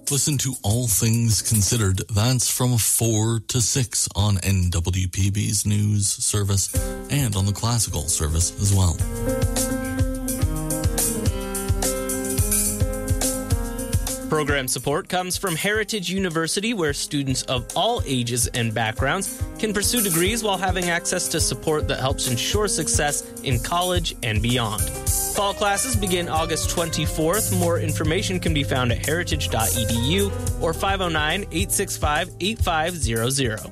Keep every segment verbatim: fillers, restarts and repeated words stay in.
Listen to All Things Considered. That's from four to six on N W P B's news service and on the classical service as well. Program support comes from Heritage University, where students of all ages and backgrounds can pursue degrees while having access to support that helps ensure success in college and beyond. Fall classes begin August twenty-fourth. More information can be found at heritage dot e d u or five oh nine, eight six five, eight five zero zero.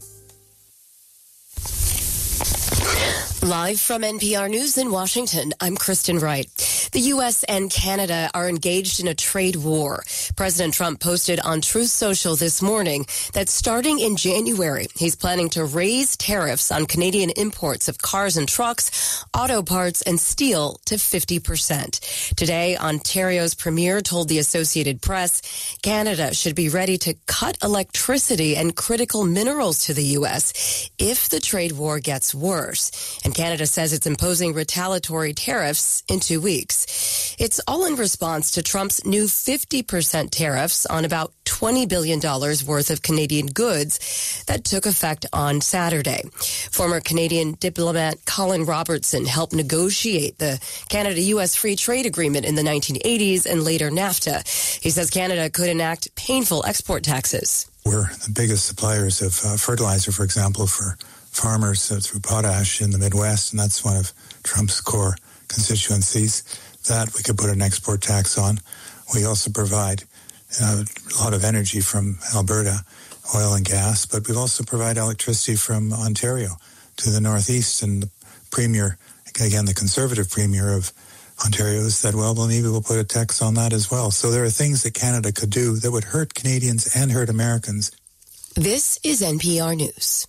Live from N P R News in Washington, I'm Kristen Wright. The U S and Canada are engaged in a trade war. President Trump posted on Truth Social this morning that starting in January, he's planning to raise tariffs on Canadian imports of cars and trucks, auto parts, and steel to fifty percent. Today, Ontario's premier told the Associated Press Canada should be ready to cut electricity and critical minerals to the U S if the trade war gets worse. And Canada says it's imposing retaliatory tariffs in two weeks. It's all in response to Trump's new fifty percent tariffs on about twenty billion dollars worth of Canadian goods that took effect on Saturday. Former Canadian diplomat Colin Robertson helped negotiate the Canada-U S Free Trade Agreement in the nineteen eighties and later NAFTA. He says Canada could enact painful export taxes. We're the biggest suppliers of uh, fertilizer, for example, for farmers uh, through potash in the Midwest, and that's one of Trump's core constituencies. That we could put an export tax on. We also provide uh, a lot of energy from Alberta, oil and gas, but we also provide electricity from Ontario to the Northeast. And the Premier, again, the Conservative Premier of Ontario said, well, well, maybe we'll put a tax on that as well. So there are things that Canada could do that would hurt Canadians and hurt Americans. This is N P R News.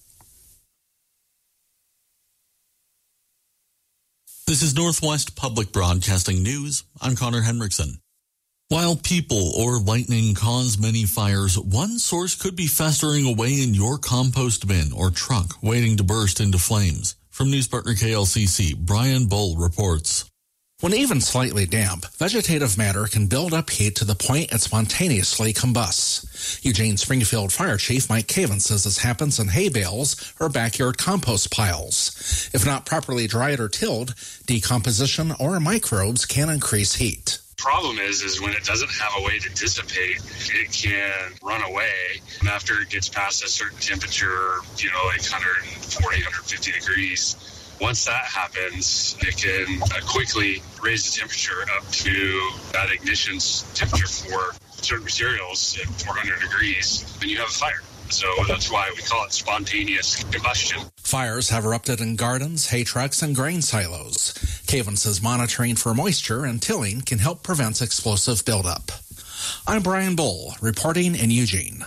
This is Northwest Public Broadcasting News. I'm Connor Henriksen. While people or lightning cause many fires, one source could be festering away in your compost bin or truck, waiting to burst into flames. From news partner K L C C, Brian Bull reports. When even slightly damp, vegetative matter can build up heat to the point it spontaneously combusts. Eugene Springfield Fire Chief Mike Cavan says this happens in hay bales or backyard compost piles. If not properly dried or tilled, decomposition or microbes can increase heat. Problem is, is when it doesn't have a way to dissipate, it can run away. And after it gets past a certain temperature, you know, like one forty, one fifty degrees, once that happens, it can uh, quickly raise the temperature up to that ignition's temperature for certain materials at four hundred degrees, and you have a fire. So that's why we call it spontaneous combustion. Fires have erupted in gardens, hay trucks, and grain silos. Cavan says monitoring for moisture and tilling can help prevent explosive buildup. I'm Brian Bull, reporting in Eugene.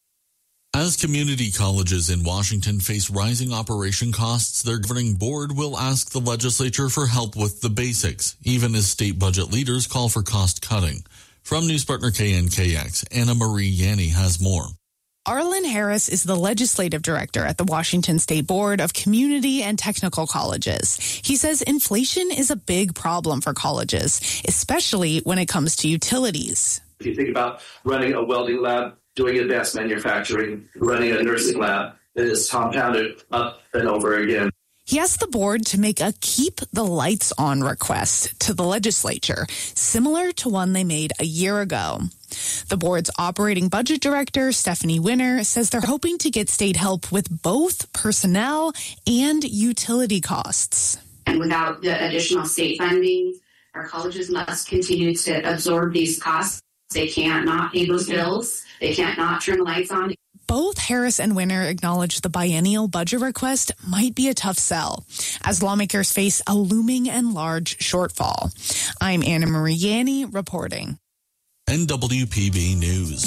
As community colleges in Washington face rising operation costs, their governing board will ask the legislature for help with the basics, even as state budget leaders call for cost cutting. From news partner K N K X, Anna Marie Yanni has more. Arlen Harris is the legislative director at the Washington State Board of Community and Technical Colleges. He says inflation is a big problem for colleges, especially when it comes to utilities. If you think about running a welding lab, doing advanced manufacturing, running a nursing lab, it is compounded up and over again. He asked the board to make a keep the lights on request to the legislature, similar to one they made a year ago. The board's operating budget director, Stephanie Winner, says they're hoping to get state help with both personnel and utility costs. And without the additional state funding, our colleges must continue to absorb these costs. They can't not pay those bills. They can't not turn the lights on. Both Harris and Winner acknowledge the biennial budget request might be a tough sell, as lawmakers face a looming and large shortfall. I'm Anna Marie Yanni reporting. N W P B News.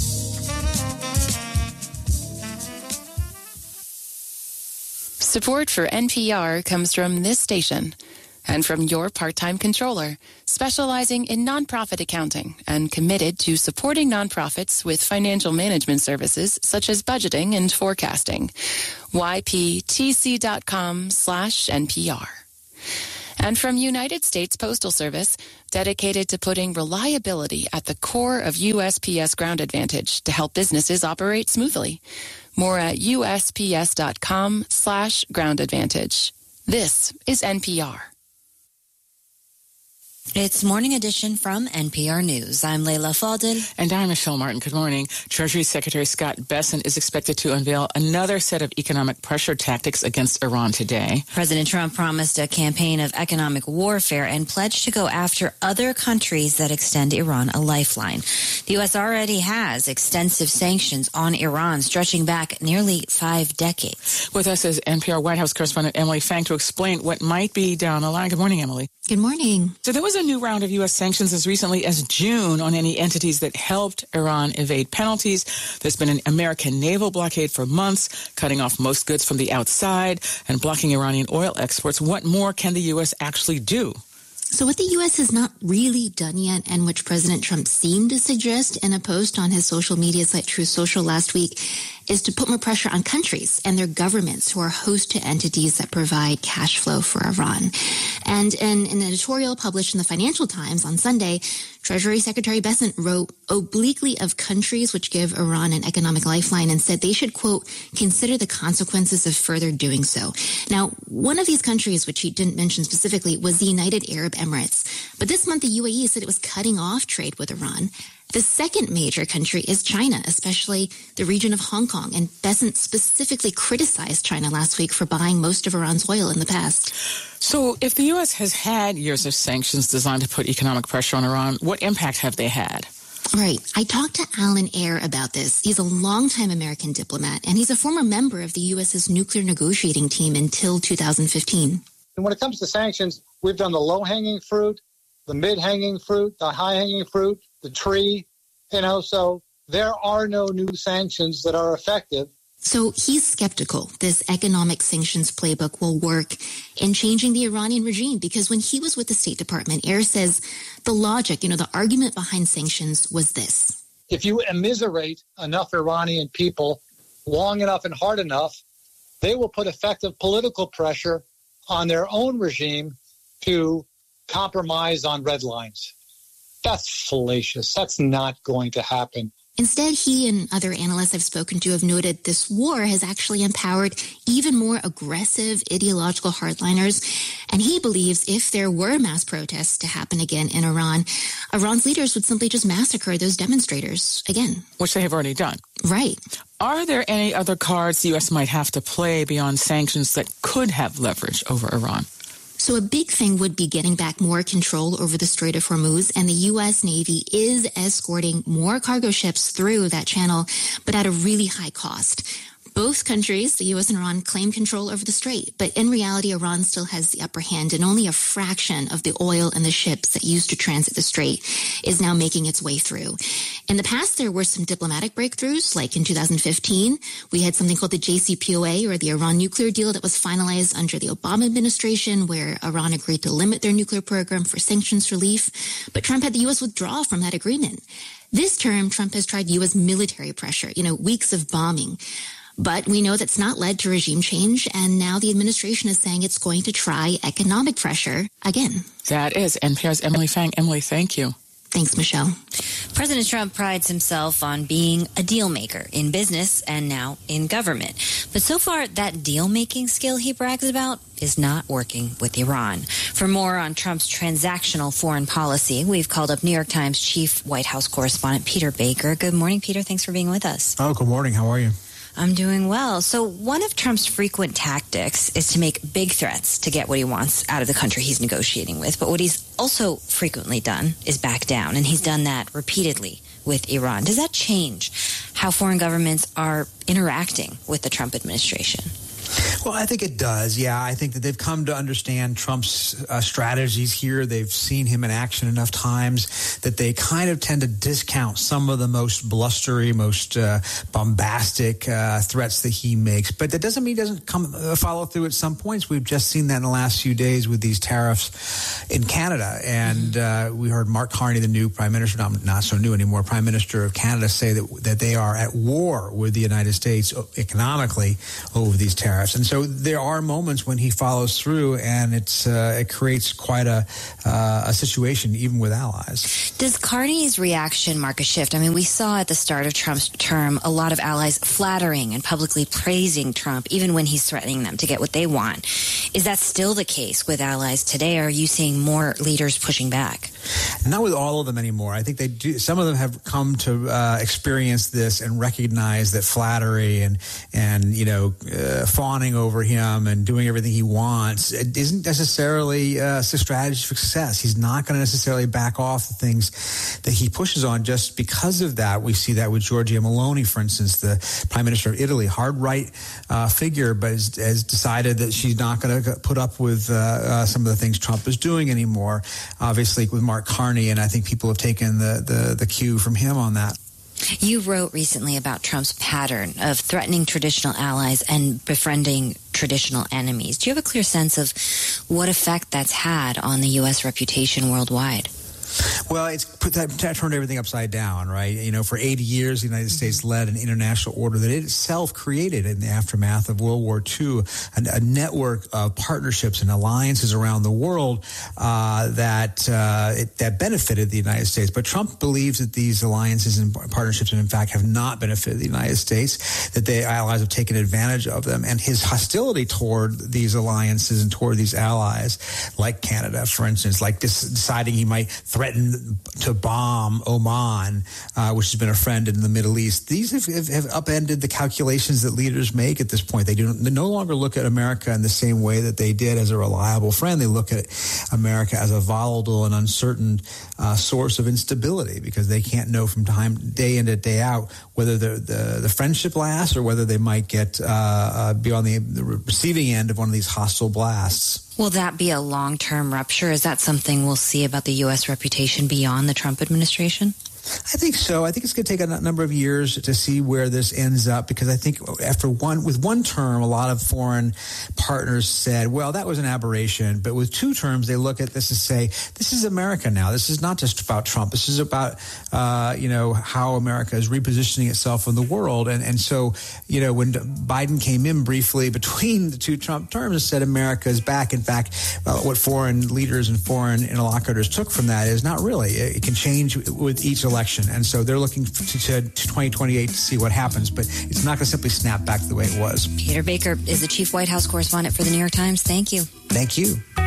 Support for N P R comes from this station and from your part-time controller, specializing in nonprofit accounting and committed to supporting nonprofits with financial management services such as budgeting and forecasting. Y P T C dot com slash N P R. And from United States Postal Service, dedicated to putting reliability at the core of U S P S Ground Advantage to help businesses operate smoothly. More at usps.com slash ground advantage. This is N P R. It's Morning Edition from N P R News. I'm Leila Fadel. And I'm Michelle Martin. Good morning. Treasury Secretary Scott Bessent is expected to unveil another set of economic pressure tactics against Iran today. President Trump promised a campaign of economic warfare and pledged to go after other countries that extend Iran a lifeline. The U S already has extensive sanctions on Iran stretching back nearly five decades. With us is N P R White House correspondent Emily Fang to explain what might be down the line. Good morning, Emily. Good morning. So there was a new round of U S sanctions as recently as June on any entities that helped Iran evade penalties. There's been an American naval blockade for months, cutting off most goods from the outside and blocking Iranian oil exports. What more can the U S actually do? So what the U S has not really done yet, and which President Trump seemed to suggest in a post on his social media site Truth Social last week, is to put more pressure on countries and their governments who are host to entities that provide cash flow for Iran. And in an editorial published in the Financial Times on Sunday, Treasury Secretary Bessent wrote obliquely of countries which give Iran an economic lifeline and said they should, quote, consider the consequences of further doing so. Now, one of these countries, which he didn't mention specifically, was the United Arab Emirates. But this month, the U A E said it was cutting off trade with Iran. The second major country is China, especially the region of Hong Kong. And Bessent specifically criticized China last week for buying most of Iran's oil in the past. So if the U S has had years of sanctions designed to put economic pressure on Iran, what impact have they had? Right. I talked to Alan Ayer about this. He's a longtime American diplomat, and he's a former member of the U S's nuclear negotiating team until two thousand fifteen. And when it comes to sanctions, we've done the low-hanging fruit, the mid-hanging fruit, the high-hanging fruit, the tree, you know, so there are no new sanctions that are effective. So he's skeptical this economic sanctions playbook will work in changing the Iranian regime, because when he was with the State Department, Ayer says the logic, you know, the argument behind sanctions was this. If you immiserate enough Iranian people long enough and hard enough, they will put effective political pressure on their own regime to compromise on red lines. That's fallacious. That's not going to happen. Instead, he and other analysts I've spoken to have noted this war has actually empowered even more aggressive ideological hardliners. And he believes if there were mass protests to happen again in Iran, Iran's leaders would simply just massacre those demonstrators again. Which they have already done. Right. Are there any other cards the U S might have to play beyond sanctions that could have leverage over Iran? So a big thing would be getting back more control over the Strait of Hormuz, and the U S Navy is escorting more cargo ships through that channel, but at a really high cost. Both countries, the U S and Iran, claim control over the strait, but in reality, Iran still has the upper hand, and only a fraction of the oil and the ships that used to transit the strait is now making its way through. In the past, there were some diplomatic breakthroughs, like in two thousand fifteen, we had something called the J C P O A, or the Iran nuclear deal, that was finalized under the Obama administration, where Iran agreed to limit their nuclear program for sanctions relief, but Trump had the U S withdraw from that agreement. This term, Trump has tried U S military pressure, you know, weeks of bombing. But we know that's not led to regime change, and now the administration is saying it's going to try economic pressure again. That is N P R's Emily Fang. Emily, thank you. Thanks, Michelle. President Trump prides himself on being a deal maker in business and now in government. But so far, that deal-making skill he brags about is not working with Iran. For more on Trump's transactional foreign policy, we've called up New York Times chief White House correspondent Peter Baker. Good morning, Peter. Thanks for being with us. Oh, good morning. How are you? I'm doing well. So one of Trump's frequent tactics is to make big threats to get what he wants out of the country he's negotiating with. But what he's also frequently done is back down, and he's done that repeatedly with Iran. Does that change how foreign governments are interacting with the Trump administration? Well, I think it does. Yeah, I think that they've come to understand Trump's uh, strategies here. They've seen him in action enough times that they kind of tend to discount some of the most blustery, most uh, bombastic uh, threats that he makes. But that doesn't mean he doesn't come uh, follow through at some points. We've just seen that in the last few days with these tariffs in Canada. And uh, we heard Mark Carney, the new prime minister, not, not so new anymore, prime minister of Canada, say that, that they are at war with the United States economically over these tariffs. And so so there are moments when he follows through, and it's uh, it creates quite a uh, a situation even with allies. Does Carney's reaction mark a shift? I mean, we saw at the start of Trump's term a lot of allies flattering and publicly praising Trump, even when he's threatening them to get what they want. Is that still the case with allies today, or are you seeing more leaders pushing back? Not with all of them anymore. I think they do. Some of them have come to uh, experience this and recognize that flattery and and you know uh, fawning over him and doing everything he wants isn't necessarily uh, a strategy for success. He's not going to necessarily back off the things that he pushes on just because of that. We see that with Giorgia Meloni, for instance, the Prime Minister of Italy, hard right uh, figure, but has, has decided that she's not going to put up with uh, uh, some of the things Trump is doing anymore. Obviously, with Mark Carney, and I think people have taken the, the, the cue from him on that. You wrote recently about Trump's pattern of threatening traditional allies and befriending traditional enemies. Do you have a clear sense of what effect that's had on the U S reputation worldwide? Well, it's put that, that turned everything upside down, right? You know, for eighty years, the United States led an international order that it itself created in the aftermath of World War Two, a, a network of partnerships and alliances around the world uh, that uh, it, that benefited the United States. But Trump believes that these alliances and partnerships, in fact, have not benefited the United States, that the allies have taken advantage of them. And his hostility toward these alliances and toward these allies, like Canada, for instance, like this, deciding he might threaten to bomb Oman, uh, which has been a friend in the Middle East. These have, have, have upended the calculations that leaders make at this point. They do they no longer look at America in the same way that they did as a reliable friend. They look at America as a volatile and uncertain uh, source of instability, because they can't know from time day in to day out whether the the, the friendship lasts or whether they might get uh, uh, be on the, the receiving end of one of these hostile blasts. Will that be a long-term rupture? Is that something we'll see about the U S reputation beyond the Trump administration? I think so. I think it's going to take a number of years to see where this ends up, because I think after one, with one term, a lot of foreign partners said, well, that was an aberration. But with two terms, they look at this and say, this is America now. This is not just about Trump. This is about, uh, you know, how America is repositioning itself in the world. And, and so, you know, when Biden came in briefly between the two Trump terms and said America is back, in fact, uh, what foreign leaders and foreign interlocutors took from that is not really. It, it can change with each election. Election. And so they're looking to, to, to twenty twenty-eight to see what happens, but it's not going to simply snap back the way it was. Peter Baker is the chief White House correspondent for the New York Times. Thank you. Thank you.